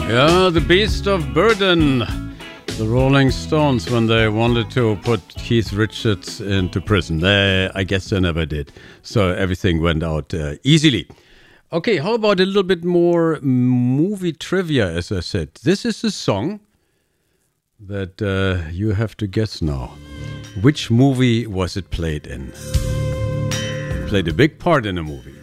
Yeah, the Beast of Burden. The Rolling Stones, when they wanted to put Keith Richards into prison. I guess they never did. So everything went out easily. Okay, how about a little bit more movie trivia, as I said. This is a song that you have to guess now. Which movie was it played in? It played a big part in a movie.